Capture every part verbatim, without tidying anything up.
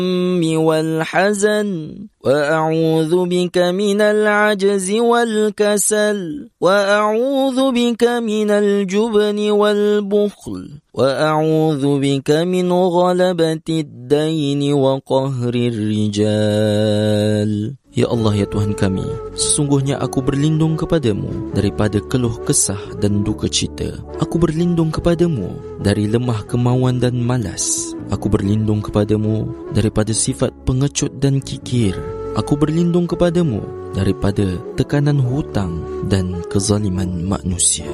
والحزن وأعوذ بك من العجز والكسل وأعوذ بك من الجبن والبخل وأعوذ بك من غلبة الدين وقهر الرجال. Ya Allah, ya Tuhan kami, sesungguhnya aku berlindung kepadamu daripada keluh kesah dan duka cita. Aku berlindung kepadamu dari lemah kemauan dan malas. Aku berlindung kepadamu daripada sifat pengecut dan kikir. Aku berlindung kepadamu daripada tekanan hutang dan kezaliman manusia.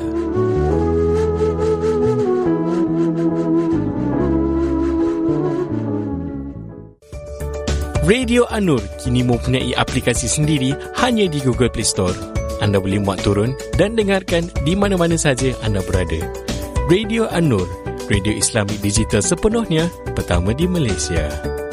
Radio An-Nur kini mempunyai aplikasi sendiri hanya di Google Play Store. Anda boleh muat turun dan dengarkan di mana-mana saja anda berada. Radio An-Nur, radio Islamik digital sepenuhnya, pertama di Malaysia.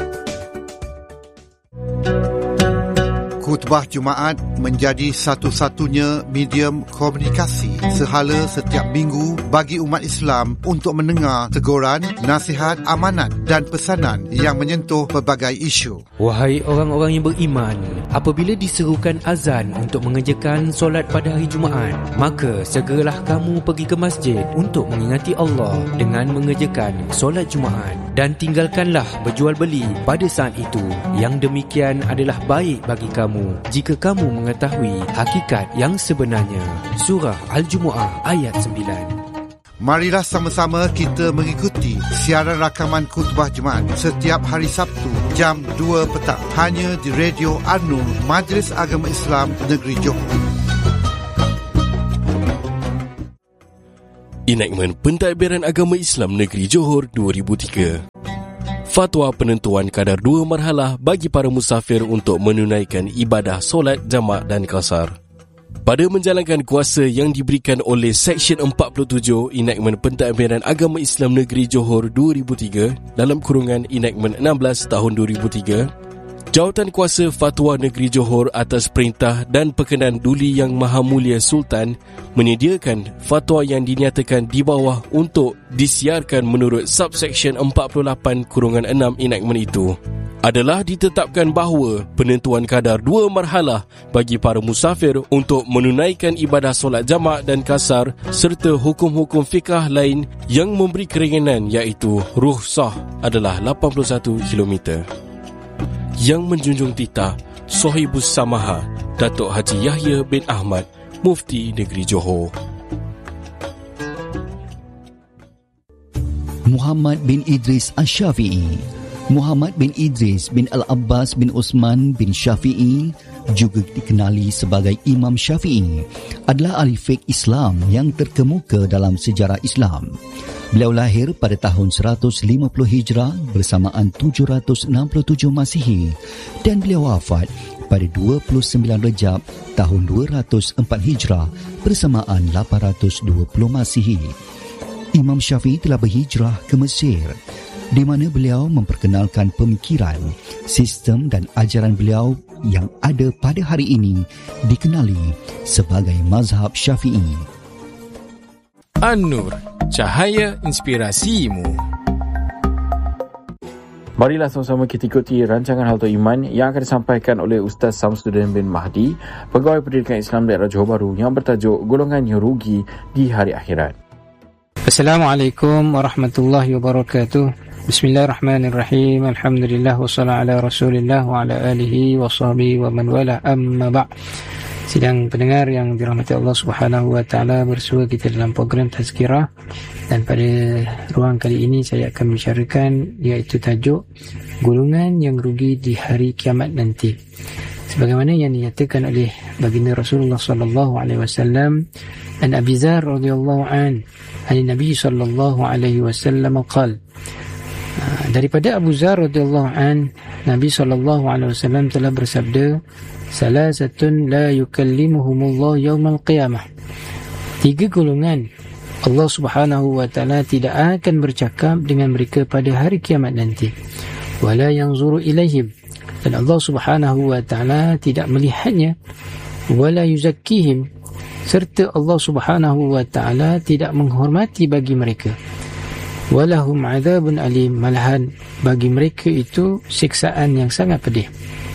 Khutbah Jumaat menjadi satu-satunya medium komunikasi sehala setiap minggu bagi umat Islam untuk mendengar teguran, nasihat, amanat dan pesanan yang menyentuh pelbagai isu. Wahai orang-orang yang beriman, apabila diserukan azan untuk mengerjakan solat pada hari Jumaat, maka segeralah kamu pergi ke masjid untuk mengingati Allah dengan mengerjakan solat Jumaat, dan tinggalkanlah berjual beli pada saat itu. Yang demikian adalah baik bagi kamu jika kamu mengetahui hakikat yang sebenarnya. Surah Al-Jumu'ah ayat sembilan. Marilah sama-sama kita mengikuti siaran rakaman khutbah Jumaat setiap hari Sabtu jam dua petang hanya di Radio An-Nur, Majlis Agama Islam Negeri Johor. Enakmen Pentadbiran Agama Islam Negeri Johor dua ribu tiga. Fatwa penentuan kadar dua marhalah bagi para musafir untuk menunaikan ibadah solat jamak dan qasar. Pada menjalankan kuasa yang diberikan oleh Seksyen empat puluh tujuh Enakmen Pentadbiran Agama Islam Negeri Johor dua ribu tiga dalam kurungan Enakmen enam belas tahun dua ribu tiga, Jawatan Kuasa Fatwa Negeri Johor atas perintah dan perkenan Duli Yang Maha Mulia Sultan menyediakan fatwa yang dinyatakan di bawah untuk disiarkan menurut subseksyen empat puluh lapan kurungan enam enakmen itu adalah ditetapkan bahawa penentuan kadar dua marhalah bagi para musafir untuk menunaikan ibadah solat jamak dan qasar serta hukum-hukum fikah lain yang memberi keringanan iaitu rukhsah adalah lapan puluh satu kilometer. Yang menjunjung titah Sohibus Samaha Datuk Haji Yahya bin Ahmad, Mufti Negeri Johor. Muhammad bin Idris Asy-Syafi'i. Muhammad bin Idris bin Al-Abbas bin Osman bin Syafi'i, juga dikenali sebagai Imam Syafi'i, adalah ahli fiqh Islam yang terkemuka dalam sejarah Islam. Beliau lahir pada tahun seratus lima puluh Hijrah bersamaan tujuh ratus enam puluh tujuh Masihi dan beliau wafat pada dua puluh sembilan Rejab tahun dua ratus empat Hijrah bersamaan lapan ratus dua puluh Masihi. Imam Syafi'i telah berhijrah ke Mesir, di mana beliau memperkenalkan pemikiran, sistem dan ajaran beliau yang ada pada hari ini dikenali sebagai mazhab Syafi'i. An-Nur, cahaya inspirasimu. Marilah sama-sama kita ikuti rancangan Halta Iman yang akan disampaikan oleh Ustaz Samsuddin bin Mahdi, Pegawai Pendidikan Islam Daerah Johor Bahru, yang bertajuk Golongan yang Rugi di Hari Akhirat. Assalamualaikum warahmatullahi wabarakatuh. Bismillahirrahmanirrahim. Alhamdulillah wassalatu ala Rasulillah wa ala alihi wa sahbihi wa man wala, amma ba'. Sidang pendengar yang dirahmati Allah Subhanahu wa taala, bersua kita dalam program Tazkirah, dan pada ruang kali ini saya akan membicarakan iaitu tajuk golongan yang rugi di hari kiamat nanti. Sebagaimana yang dinyatakan oleh baginda Rasulullah sallallahu alaihi wasallam, an Abi Dzar radhiyallahu an, an Nabi sallallahu alaihi wasallam qala, daripada Abu Dzar radhiyallahu an, Nabi sallallahu alaihi wasallam telah bersabda, salasatun la yukallimuhumullah yaumal qiyamah. Tiga golongan Allah Subhanahu wa taala tidak akan bercakap dengan mereka pada hari kiamat nanti. Wala yanzuru ilaihim, dan Allah Subhanahu wa taala tidak melihatnya. Wala yuzakkihim, serta Allah Subhanahu wa taala tidak menghormati bagi mereka. walahum adzabun alim, malahan bagi mereka itu siksaan yang sangat pedih.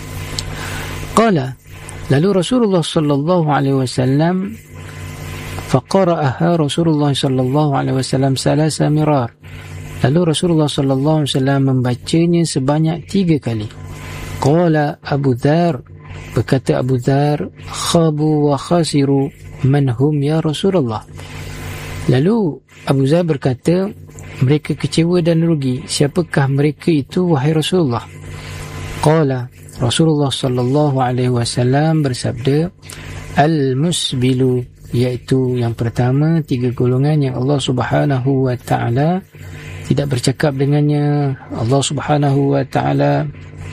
Qala, lalu Rasulullah sallallahu alaihi wasallam faqara'aha Rasulullah sallallahu alaihi wasallam salasa mirar, lalu Rasulullah sallallahu alaihi wasallam membacanya sebanyak tiga kali. Qala Abu Dzar, berkata Abu Dzar, khabu wa khasiru man hum ya Rasulullah. Lalu Abu Dzar berkata, mereka kecewa dan rugi, siapakah mereka itu wahai Rasulullah? Qala, Rasulullah sallallahu alaihi wasallam bersabda, al-musbilu, iaitu yang pertama tiga golongan yang Allah Subhanahu wa taala tidak bercakap dengannya, Allah Subhanahu wa taala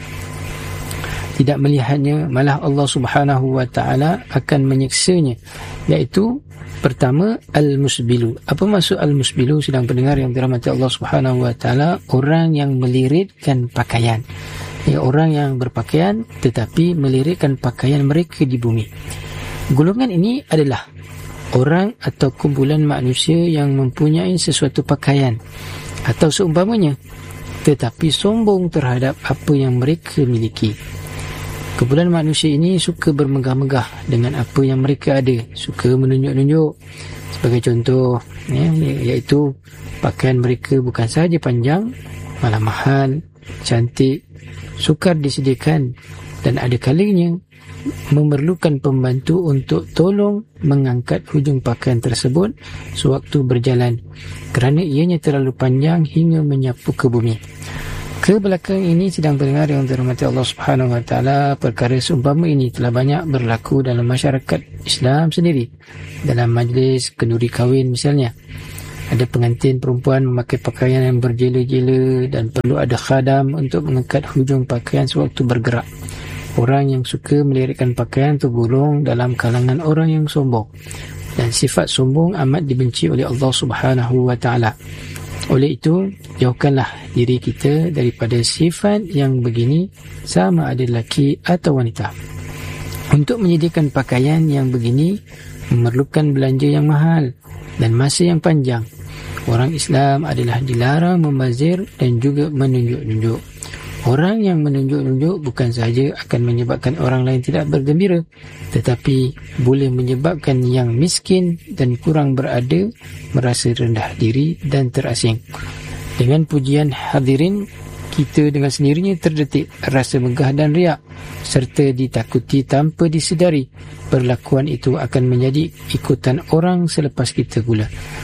tidak melihatnya, malah Allah Subhanahu wa taala akan menyiksanya, iaitu pertama al-musbilu. Apa maksud al-musbilu sedang pendengar yang dirahmati Allah Subhanahu wa taala? Orang yang meliritkan pakaian, ya, orang yang berpakaian tetapi meliritkan pakaian mereka di bumi. Golongan ini adalah orang atau kumpulan manusia yang mempunyai sesuatu pakaian atau seumpamanya, tetapi sombong terhadap apa yang mereka miliki. Kumpulan manusia ini suka bermegah-megah dengan apa yang mereka ada, suka menunjuk-nunjuk. Sebagai contoh, ya, iaitu pakaian mereka bukan sahaja panjang, malah mahal, cantik, sukar disediakan, dan ada kalanya memerlukan pembantu untuk tolong mengangkat hujung pakaian tersebut sewaktu berjalan kerana ianya terlalu panjang hingga menyapu ke bumi. Ke belakang ini sedang pendengar yang dirahmati Allah Subhanahu wa taala, perkara seumpama ini telah banyak berlaku dalam masyarakat Islam sendiri. Dalam majlis kenduri kahwin misalnya, ada pengantin perempuan memakai pakaian yang berjela-jela dan perlu ada khadam untuk mengangkat hujung pakaian sewaktu bergerak. Orang yang suka melirikkan pakaian tergolong dalam kalangan orang yang sombong, dan sifat sombong amat dibenci oleh Allah Subhanahu wa taala. Oleh itu, jauhkanlah diri kita daripada sifat yang begini, sama ada lelaki atau wanita. Untuk menyediakan pakaian yang begini memerlukan belanja yang mahal dan masa yang panjang. Orang Islam adalah dilarang membazir dan juga menunjuk-nunjuk. Orang yang menunjuk-nunjuk bukan sahaja akan menyebabkan orang lain tidak bergembira, tetapi boleh menyebabkan yang miskin dan kurang berada merasa rendah diri dan terasing. Dengan pujian hadirin, kita dengan sendirinya terdetik rasa megah dan riak, serta ditakuti tanpa disedari. Perlakuan itu akan menjadi ikutan orang selepas kita pula.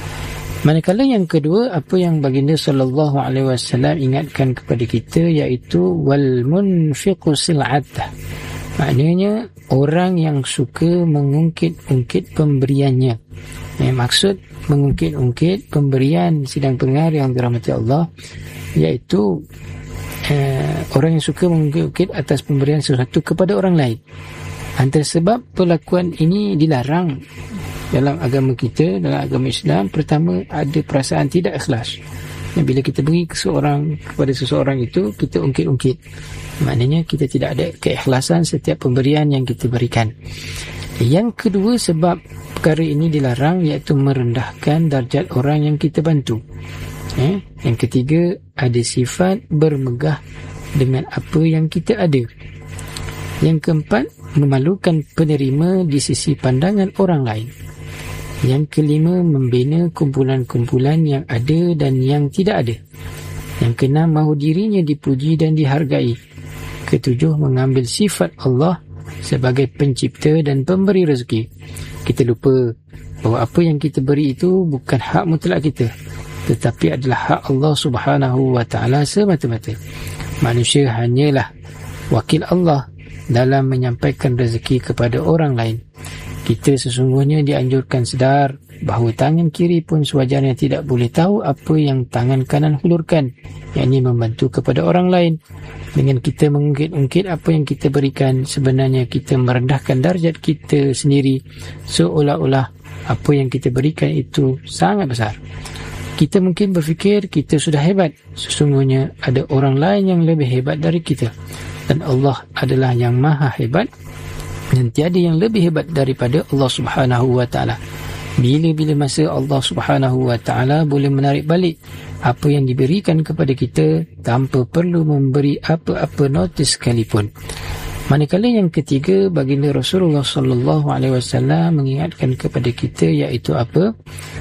Manakala yang kedua, apa yang baginda sallallahu alaihi wasallam ingatkan kepada kita, iaitu wal munfiqu sil'atah. Maknanya orang yang suka mengungkit-ungkit pemberiannya. Eh, maksud mengungkit-ungkit pemberian sidang pendengar yang dirahmati Allah, iaitu eh, orang yang suka mengungkit-ungkit atas pemberian sesuatu kepada orang lain. Antara sebab perlakuan ini dilarang dalam agama kita, dalam agama Islam, pertama ada perasaan tidak ikhlas. Bila kita beri ke seorang, kepada seseorang itu, kita ungkit-ungkit. Maknanya kita tidak ada keikhlasan setiap pemberian yang kita berikan. Yang kedua sebab perkara ini dilarang, iaitu merendahkan darjat orang yang kita bantu. Eh? Yang ketiga, ada sifat bermegah dengan apa yang kita ada. Yang keempat, memalukan penerima di sisi pandangan orang lain. Yang kelima, membina kumpulan-kumpulan yang ada dan yang tidak ada. Yang keenam, mahu dirinya dipuji dan dihargai. Ketujuh, mengambil sifat Allah sebagai pencipta dan pemberi rezeki. Kita lupa bahawa apa yang kita beri itu bukan hak mutlak kita, tetapi adalah hak Allah Subhanahu wa taala semata-mata. Manusia hanyalah wakil Allah dalam menyampaikan rezeki kepada orang lain. Kita sesungguhnya dianjurkan sedar bahawa tangan kiri pun sewajarnya tidak boleh tahu apa yang tangan kanan hulurkan, yakni membantu kepada orang lain. Dengan kita mengungkit-ungkit apa yang kita berikan, sebenarnya kita merendahkan darjat kita sendiri, seolah-olah apa yang kita berikan itu sangat besar. Kita mungkin berfikir kita sudah hebat, sesungguhnya ada orang lain yang lebih hebat dari kita, dan Allah adalah yang maha hebat, dan tiada yang lebih hebat daripada Allah Subhanahu wa taala. Bila-bila masa Allah Subhanahu Wa Taala boleh menarik balik apa yang diberikan kepada kita tanpa perlu memberi apa-apa notis sekalipun. Manakala yang ketiga, baginda Rasulullah sallallahu alaihi wasallam mengingatkan kepada kita, iaitu apa?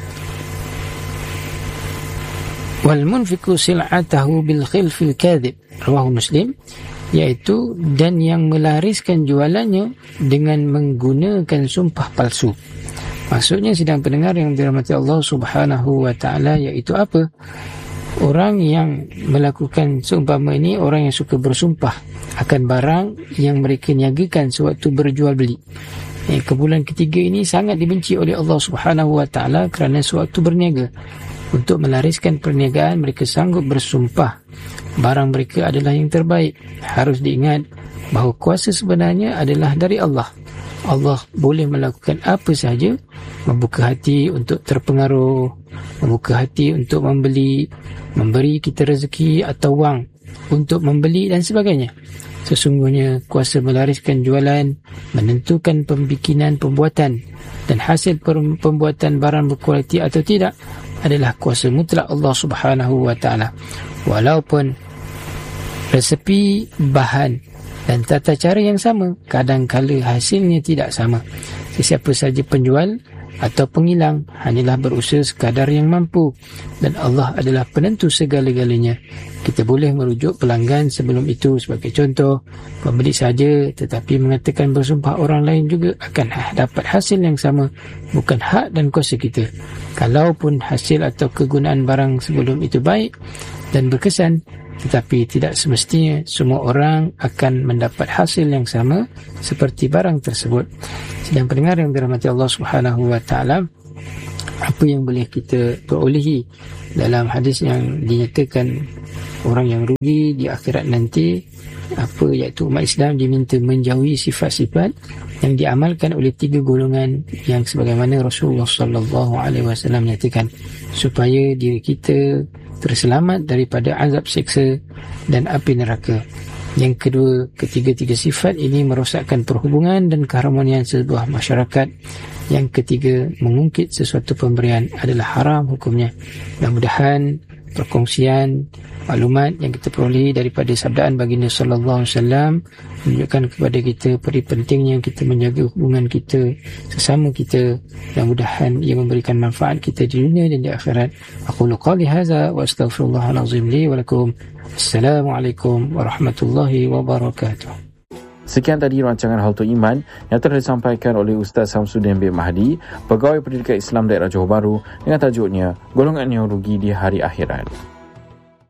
Wal munfiqu sil'atahu bil khilfil kadhib, rawahu Muslim, iaitu dan yang melariskan jualannya dengan menggunakan sumpah palsu. Maksudnya, sidang pendengar yang dirahmati Allah Subhanahu Wa Taala, iaitu apa? Orang yang melakukan seumpama ini, orang yang suka bersumpah akan barang yang mereka niagakan sewaktu berjual beli. Eh, kumpulan ketiga ini sangat dibenci oleh Allah Subhanahu Wa Taala kerana sewaktu berniaga untuk melariskan perniagaan, mereka sanggup bersumpah barang mereka adalah yang terbaik. Harus diingat bahawa kuasa sebenarnya adalah dari Allah. Allah boleh melakukan apa sahaja, membuka hati untuk terpengaruh, membuka hati untuk membeli, memberi kita rezeki atau wang untuk membeli dan sebagainya. Sesungguhnya kuasa melariskan jualan, menentukan pembikinan pembuatan dan hasil pembuatan barang berkualiti atau tidak adalah kuasa mutlak Allah Subhanahu Wa Taala. Walaupun resepi, bahan dan tata cara yang sama, kadang-kala hasilnya tidak sama. Sesiapa saja penjual atau pengilang hanyalah berusaha sekadar yang mampu, dan Allah adalah penentu segala-galanya. Kita boleh merujuk pelanggan sebelum itu. Sebagai contoh, pembeli saja tetapi mengatakan bersumpah orang lain juga akan dapat hasil yang sama, bukan hak dan kuasa kita. Kalaupun hasil atau kegunaan barang sebelum itu baik dan berkesan, tetapi tidak semestinya semua orang akan mendapat hasil yang sama seperti barang tersebut. Sedang pendengar yang dirahmati Allah Subhanahu Wa Taala, apa yang boleh kita perolehi dalam hadis yang dinyatakan orang yang rugi di akhirat nanti, apa, iaitu umat Islam diminta menjauhi sifat-sifat yang diamalkan oleh tiga golongan yang sebagaimana Rasulullah sallallahu alaihi wasallam nyatakan, supaya diri kita terselamat daripada azab siksa dan api neraka. Yang kedua, ketiga-tiga sifat ini merosakkan perhubungan dan keharmonian sebuah masyarakat. Yang ketiga, mengungkit sesuatu pemberian adalah haram hukumnya. Mudah-mudahan perkongsian maklumat yang kita peroleh daripada sabdaan baginda sallallahu alaihi wasallam menunjukkan kepada kita peri pentingnya kita menjaga hubungan kita sesama kita. Mudah-mudahan ia memberikan manfaat kita di dunia dan di akhirat. Aqulu qali hadza wa astaghfirullahal azim li wa lakum. Assalamualaikum warahmatullahi wabarakatuh. Sekian tadi rancangan Haltul Iman yang telah disampaikan oleh Ustaz Samsudin bin Mahdi, Pegawai Pendidikan Islam Daerah Johor Bahru, dengan tajuknya Golongan yang Rugi di Hari Akhirat.